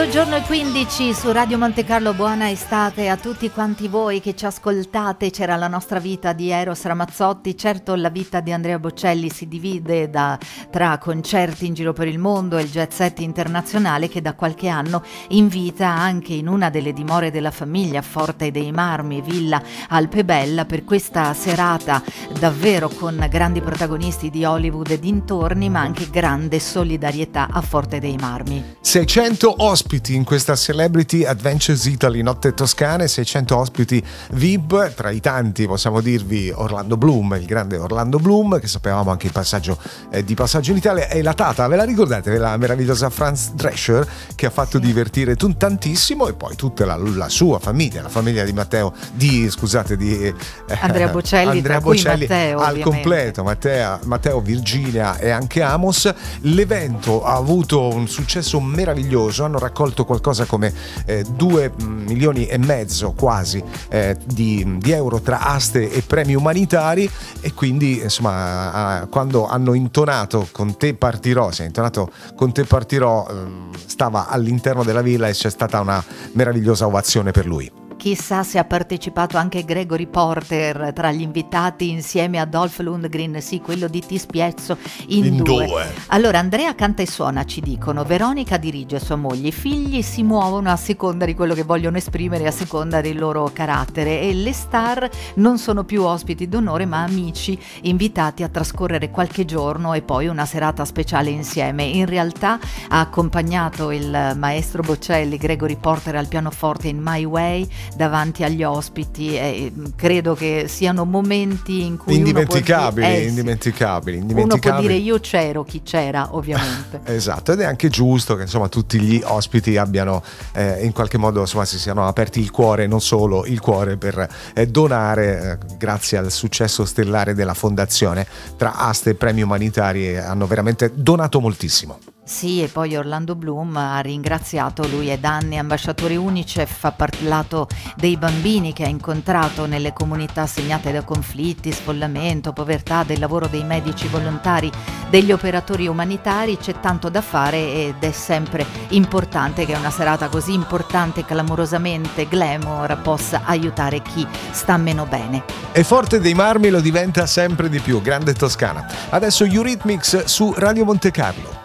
Mezzogiorno e 15 su Radio Monte Carlo, buona estate a tutti quanti voi che ci ascoltate. C'era la nostra vita di Eros Ramazzotti. Certo, la vita di Andrea Bocelli si divide tra concerti in giro per il mondo e il jet set internazionale che da qualche anno invita anche in una delle dimore della famiglia, Forte dei Marmi, Villa Alpebella, per questa serata davvero con grandi protagonisti di Hollywood e dintorni, ma anche grande solidarietà a Forte dei Marmi. 600 ospiti in questa Celebrity Adventures Italy Notte Toscane, 600 ospiti VIP, tra i tanti possiamo dirvi Orlando Bloom, il grande Orlando Bloom, che sapevamo anche di passaggio in Italia, e la Tata, ve la ricordate? La meravigliosa Franz Drescher, che ha fatto divertire tantissimo, e poi tutta la sua famiglia, la famiglia di Andrea Bocelli, Andrea Bocelli Matteo, al ovviamente. completo, Matteo, Virginia e anche Amos. L'evento ha avuto un successo meraviglioso, hanno raccolto qualcosa come 2,5 milioni quasi di euro tra aste e premi umanitari, e quindi insomma quando hanno intonato Con te partirò, stava all'interno della villa e c'è stata una meravigliosa ovazione per lui. Chissà se ha partecipato anche Gregory Porter tra gli invitati insieme a Dolph Lundgren, sì, quello di Ti spiezzo in due. Allora, Andrea canta e suona, ci dicono, Veronica dirige sua moglie, i figli si muovono a seconda di quello che vogliono esprimere, a seconda del loro carattere, e le star non sono più ospiti d'onore ma amici invitati a trascorrere qualche giorno e poi una serata speciale insieme. In realtà ha accompagnato il maestro Bocelli, Gregory Porter, al pianoforte in My Way davanti agli ospiti, e credo che siano momenti in cui indimenticabili. Uno può dire io c'ero, chi c'era ovviamente. Esatto, ed è anche giusto che insomma tutti gli ospiti abbiano in qualche modo insomma si siano aperti il cuore, non solo il cuore, per donare, grazie al successo stellare della fondazione, tra aste e premi umanitari hanno veramente donato moltissimo. Sì, e poi Orlando Bloom ha ringraziato, lui è da anni ambasciatore UNICEF, ha parlato dei bambini che ha incontrato nelle comunità segnate da conflitti, sfollamento, povertà, del lavoro dei medici volontari, degli operatori umanitari. C'è tanto da fare ed è sempre importante che una serata così importante e clamorosamente glamour possa aiutare chi sta meno bene. E Forte dei Marmi lo diventa sempre di più, grande Toscana. Adesso Eurythmics su Radio Monte Carlo.